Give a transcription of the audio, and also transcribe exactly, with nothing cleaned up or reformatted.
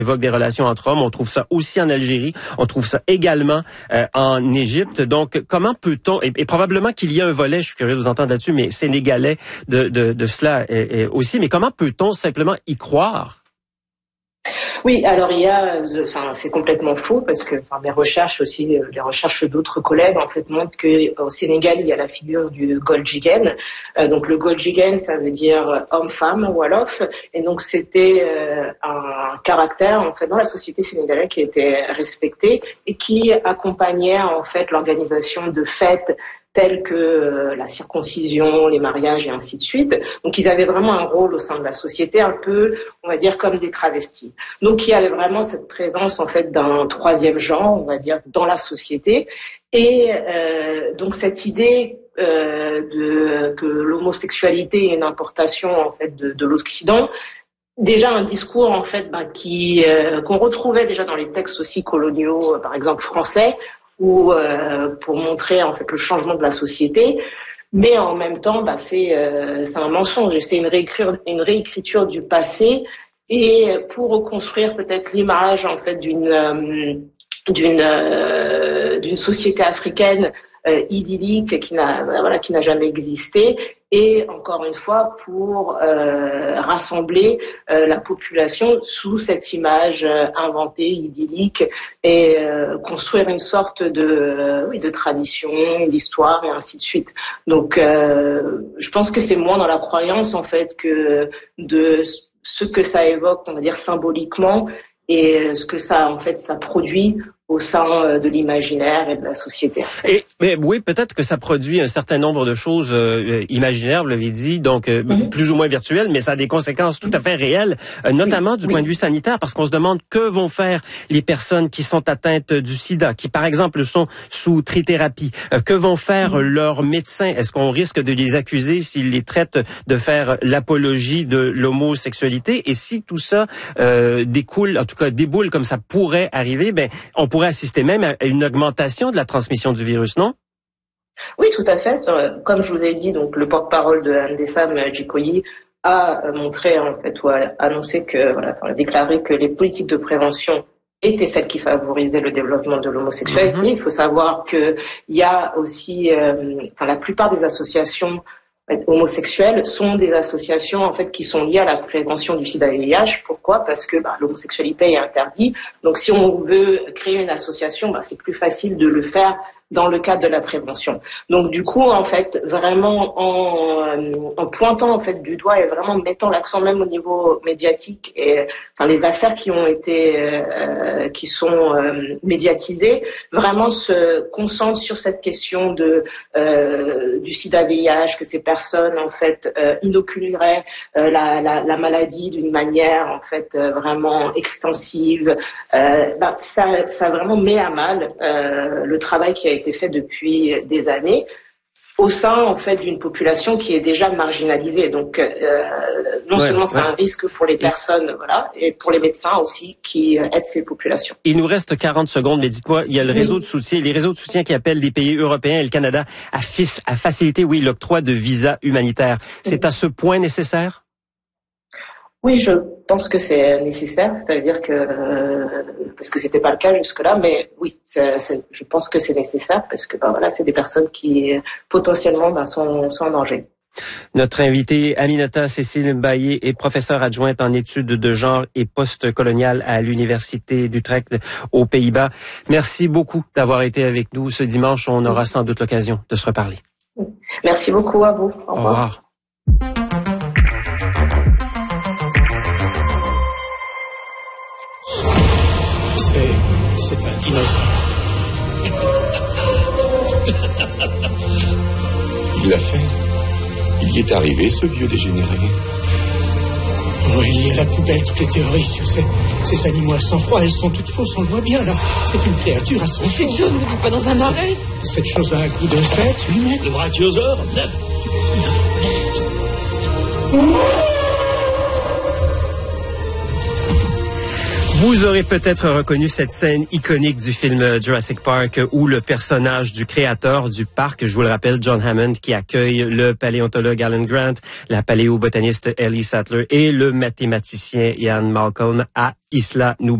évoque des relations entre hommes. On trouve ça aussi en Algérie. On trouve ça également euh, en Égypte. Donc, comment peut-on, et, et probablement qu'il y a un volet, je suis curieux de vous entendre là-dessus, mais sénégalais de, de, de cela et, et aussi, mais comment peut-on simplement y croire? Oui, alors il y a, enfin c'est complètement faux parce que enfin, mes recherches aussi, les recherches d'autres collègues en fait montrent que au Sénégal il y a la figure du Goljigen. Euh, donc le Goljigen ça veut dire homme-femme wolof et donc c'était euh, un caractère en fait dans la société sénégalaise qui était respecté et qui accompagnait en fait l'organisation de fêtes tels que euh, la circoncision, les mariages et ainsi de suite. Donc ils avaient vraiment un rôle au sein de la société, un peu, on va dire, comme des travestis. Donc il y avait vraiment cette présence en fait d'un troisième genre, on va dire, dans la société. Et euh, donc cette idée euh, de que l'homosexualité est une importation en fait de, de l'Occident. Déjà un discours en fait bah, qui euh, qu'on retrouvait déjà dans les textes aussi coloniaux, euh, par exemple français, ou euh, pour montrer en fait le changement de la société, mais en même temps, bah, c'est euh, c'est un mensonge, c'est une réécriture, une réécriture du passé, et pour reconstruire peut-être l'image en fait d'une euh, d'une euh, d'une société africaine euh, idyllique qui n'a voilà qui n'a jamais existé. Et encore une fois, pour euh, rassembler euh, la population sous cette image euh, inventée, idyllique, et euh, construire une sorte de, euh, oui, de tradition, d'histoire, et ainsi de suite. Donc, euh, je pense que c'est moins dans la croyance, en fait, que de ce que ça évoque, on va dire, symboliquement, et ce que ça, en fait, ça produit au sein de l'imaginaire et de la société. Et mais oui, peut-être que ça produit un certain nombre de choses euh, imaginaires, vous l'avez dit, donc euh, mm-hmm. plus ou moins virtuelles, mais ça a des conséquences tout à fait réelles, euh, notamment oui. du oui. point de vue sanitaire, parce qu'on se demande que vont faire les personnes qui sont atteintes du sida, qui par exemple sont sous trithérapie, euh, que vont faire mm-hmm. leurs médecins? Est-ce qu'on risque de les accuser s'ils les traitent de faire l'apologie de l'homosexualité? Et si tout ça euh, découle, en tout cas déboule comme ça pourrait arriver, ben on pourrait assister même à une augmentation de la transmission du virus, non? Oui, tout à fait. Comme je vous ai dit, donc le porte-parole de Andessam Djikoyi a montré en fait ou a annoncé que voilà, a déclaré que les politiques de prévention étaient celles qui favorisaient le développement de l'homosexualité. Mm-hmm. Il faut savoir que il y a aussi, euh, enfin la plupart des associations homosexuels sont des associations en fait qui sont liées à la prévention du sida et V I H. Pourquoi? Parce que bah, l'homosexualité est interdite. Donc si on veut créer une association, bah, c'est plus facile de le faire dans le cadre de la prévention. Donc du coup, en fait, vraiment en, euh, en pointant en fait du doigt et vraiment mettant l'accent même au niveau médiatique et enfin les affaires qui ont été euh, qui sont euh, médiatisées, vraiment se concentre sur cette question de euh, du sida V I H, que ces personnes en fait euh, inoculeraient euh, la, la, la maladie d'une manière en fait euh, vraiment extensive. Euh, bah, ça, ça vraiment met à mal euh, le travail qui a été été fait depuis des années au sein en fait d'une population qui est déjà marginalisée. Donc euh, non ouais, seulement c'est ouais. un risque pour les personnes, et... voilà, et pour les médecins aussi qui euh, aident ces populations. Il nous reste quarante secondes, mais dites-moi, il y a le réseau oui. de soutien, les réseaux de soutien qui appellent des pays européens et le Canada à, fis, à faciliter, oui, l'octroi de visas humanitaires. C'est oui. à ce point nécessaire? Oui, je pense que c'est nécessaire, c'est-à-dire que euh, parce que c'était pas le cas jusque-là, mais oui, c'est, c'est, je pense que c'est nécessaire parce que ben voilà, c'est des personnes qui potentiellement ben, sont, sont en danger. Notre invitée Aminata Cécile Mbaye est professeure adjointe en études de genre et post-colonial à l'Université d'Utrecht aux Pays-Bas. Merci beaucoup d'avoir été avec nous ce dimanche. On aura sans doute l'occasion de se reparler. Merci beaucoup à vous. Au revoir. Au revoir. C'est, c'est un dinosaure. Il l'a fait. Il y est arrivé, ce vieux dégénéré. Oh, il y a la poubelle, toutes les théories sur ces, ces animaux à sang-froid. Elles sont toutes fausses, on le voit bien, là. C'est une créature à sang chaud. Cette chose ne vit pas dans un marais. Cette chose a un coup de sept, huit mètres. Le brachiosaure, neuf. Vous aurez peut-être reconnu cette scène iconique du film Jurassic Park où le personnage du créateur du parc, je vous le rappelle, John Hammond, qui accueille le paléontologue Alan Grant, la paléobotaniste Ellie Sattler et le mathématicien Ian Malcolm à Isla Nublar.